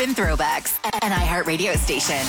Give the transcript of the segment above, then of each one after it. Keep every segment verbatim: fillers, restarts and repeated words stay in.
and throwbacks. An iHeartRadio station.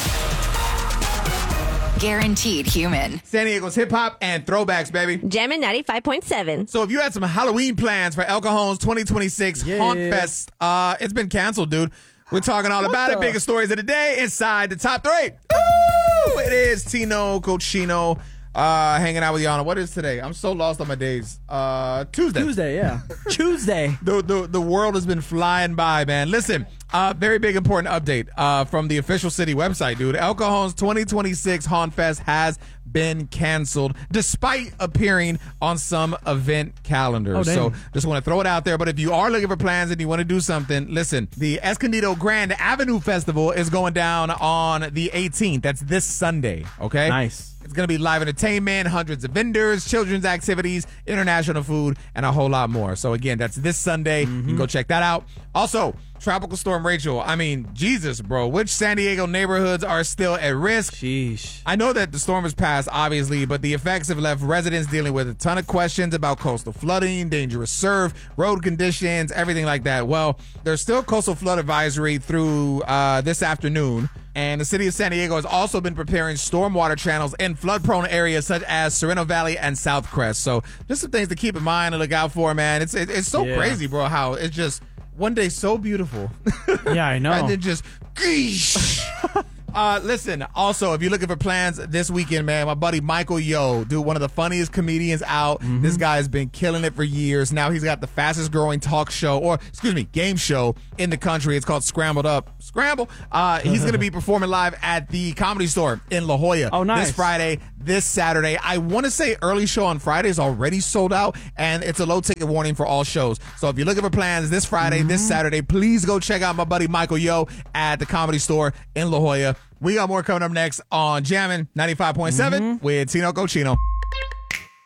Guaranteed human. San Diego's hip-hop and throwbacks, baby. Jammin' ninety-five point seven. So if you had some Halloween plans for El Cajon's twenty twenty-six Yeah. Haunt Fest, uh, it's been canceled, dude. We're talking all about the- it. Biggest stories of the day inside the top three. Woo! It is Tino Cochino uh, hanging out with y'all. What is today? I'm so lost on my days. Uh, Tuesday. Tuesday, yeah. Tuesday. The, the, the world has been flying by, man. Listen, uh, very big important update uh, from the official city website, dude. El Cajon's twenty twenty-six Haunt Fest has been canceled despite appearing on some event calendars. Oh, so dang. just want to throw it out there. But if you are looking for plans and you want to do something, listen, the Escondido Grand Avenue Festival is going down on the eighteenth. That's this Sunday, okay? Nice. It's going to be live entertainment, hundreds of vendors, children's activities, international food, and a whole lot more. So, again, that's this Sunday. Mm-hmm. You can go check that out. Also, Tropical Storm Rachel. I mean, Jesus, bro. Which San Diego neighborhoods are still at risk? Sheesh. I know that the storm has passed, obviously, but the effects have left residents dealing with a ton of questions about coastal flooding, dangerous surf, road conditions, everything like that. Well, there's still coastal flood advisory through uh, this afternoon. And the city of San Diego has also been preparing stormwater channels in flood-prone areas such as Sereno Valley and South Crest. So just some things to keep in mind and look out for, man. It's it, it's so Yeah. crazy, bro, how it's just one day so beautiful. Yeah, I know. And then just, uh, listen, also, if you're looking for plans this weekend, man, my buddy Michael Yo, dude, one of the funniest comedians out. Mm-hmm. This guy has been killing it for years. Now he's got the fastest growing talk show, or excuse me, game show in the country. It's called Scrambled Up. Scramble. Uh, he's going to be performing live at the Comedy Store in La Jolla. Oh, nice. This Friday, this Saturday. I want to say early show on Friday is already sold out, and it's a low ticket warning for all shows. So if you're looking for plans this Friday, Mm-hmm. this Saturday, please go check out my buddy Michael Yo at the Comedy Store in La Jolla. We got more coming up next on Jammin' ninety-five point seven Mm-hmm. with Tino Cochino.